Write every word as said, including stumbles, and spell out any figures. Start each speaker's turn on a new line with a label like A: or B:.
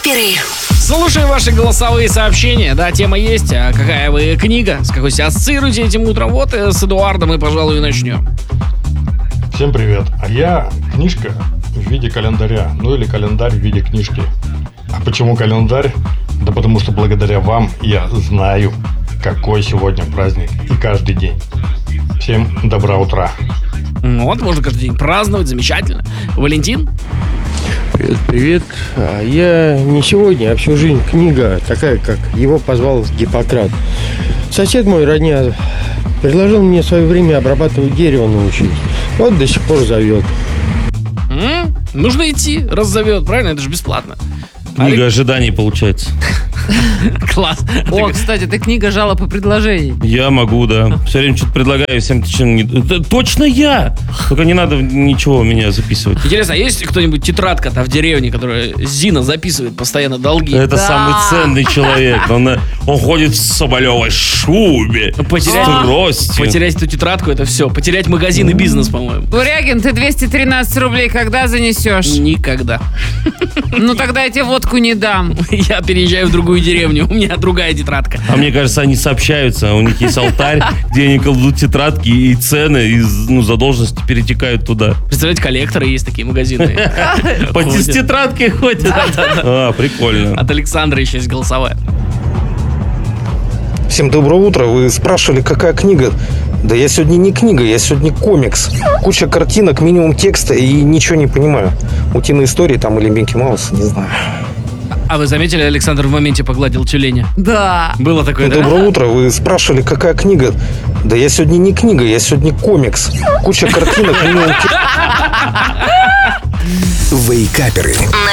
A: Вейкаперы.
B: Слушаю ваши голосовые сообщения. Да, тема есть. А какая вы книга? С какой себя ассоциируете этим утром? Вот э, с Эдуардом мы, пожалуй, и начнем.
C: Всем привет. А я книжка в виде календаря. Ну или календарь в виде книжки. А почему календарь? Да потому что благодаря вам я знаю, какой сегодня праздник. И каждый день. Всем доброго утра.
B: Ну вот, можно каждый день праздновать. Замечательно. Валентин?
D: Привет, привет. А я не сегодня, а всю жизнь книга такая, как его позвал Гиппократ. Сосед мой родня предложил мне в свое время обрабатывать дерево научить. Вот до сих пор зовет.
B: М? Нужно идти, раз зовет, правильно? Это же бесплатно.
E: Книга
B: Алекс?
E: ожиданий получается.
B: Класс.
F: О, кстати, ты книга жалоб и предложений.
E: Я могу, да. Все время что-то предлагаю всем. Чем не... Это точно я! Только не надо ничего у меня записывать.
B: Интересно, а есть кто-нибудь тетрадка-то в деревне, которая Зина записывает постоянно долги?
E: Это
F: Да.
E: самый ценный человек. Он, он ходит в соболевой шубе,
B: Потерять,
E: с тростью.
B: потерять эту тетрадку — это все. Потерять магазин и бизнес, по-моему.
F: Бурягин, ты двести тринадцать рублей когда занесешь?
B: Никогда.
F: Ну тогда я тебе водку не дам.
B: Я переезжаю в другую деревню, у меня другая тетрадка.
E: А мне кажется, они сообщаются. У них есть алтарь, где они кладут тетрадки, и цены из ну, задолженности перетекают туда.
B: Представляете, коллекторы есть такие магазины.
E: По
B: Ходят.
E: тетрадке ходят. А, прикольно.
B: От Александра еще есть голосовая.
G: Всем доброе утро. Вы спрашивали, какая книга? Да я сегодня не книга, я сегодня комикс. Куча картинок, минимум текста и ничего не понимаю. Утиные истории там или Микки Маус, не знаю.
B: А вы заметили, Александр в моменте погладил тюленя?
F: Да.
B: Было такое, да?
G: Доброе утро. Вы спрашивали, какая книга? Да я сегодня не книга, я сегодня комикс. Куча картинок, минимум текста.
A: Вейкаперы. На